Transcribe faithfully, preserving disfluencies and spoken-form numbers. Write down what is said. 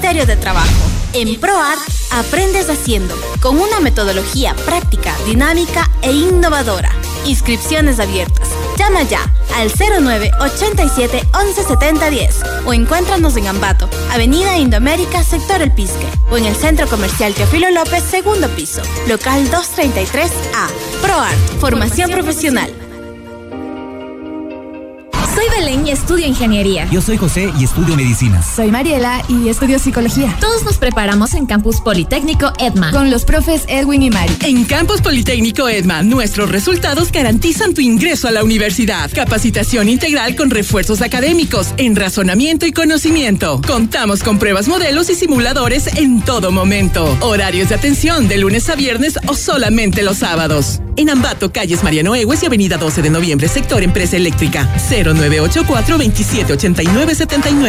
Ministerio de Trabajo. En ProArt aprendes haciendo, con una metodología práctica, dinámica e innovadora. Inscripciones abiertas. Llama ya al cero nueve ochenta y siete once setenta diez o encuéntranos en Ambato, Avenida Indoamérica, sector El Pisque, o en el Centro Comercial Teófilo López, segundo piso, local doscientos treinta y tres A. ProArt, formación profesional. Soy Belén y estudio ingeniería. Yo soy José y estudio medicina. Soy Mariela y estudio psicología. Todos nos preparamos en Campus Politécnico Edma con los profes Edwin y Mari. En Campus Politécnico Edma, nuestros resultados garantizan tu ingreso a la universidad. Capacitación integral con refuerzos académicos en razonamiento y conocimiento. Contamos con pruebas, modelos y simuladores en todo momento. Horarios de atención de lunes a viernes o solamente los sábados. En Ambato, calles Mariano Egues y avenida doce de noviembre, sector Empresa Eléctrica, cero nueve ocho cuatro, veintisiete ochenta y nueve setenta y nueve.